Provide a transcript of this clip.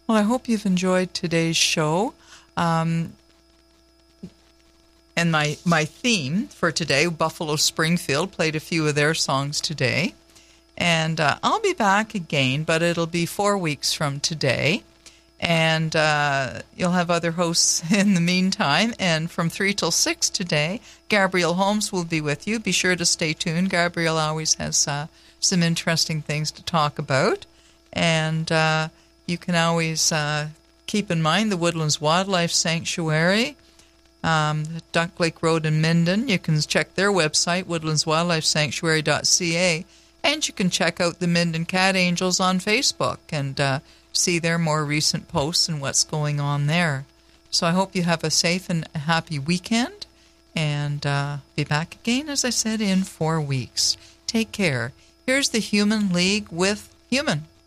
Well, I hope you've enjoyed today's show. And my theme for today, Buffalo Springfield, played a few of their songs today. And I'll be back again, but it'll be 4 weeks from today. And you'll have other hosts in the meantime. And from 3 till 6 today, Gabrielle Holmes will be with you. Be sure to stay tuned. Gabrielle always has some interesting things to talk about. And you can always keep in mind the Woodlands Wildlife Sanctuary, Duck Lake Road in Minden. You can check their website, woodlandswildlifesanctuary.ca, and you can check out the Minden Cat Angels on Facebook and see their more recent posts and what's going on there. So I hope you have a safe and happy weekend, and be back again, as I said, in 4 weeks. Take care. Here's the Human League with Human.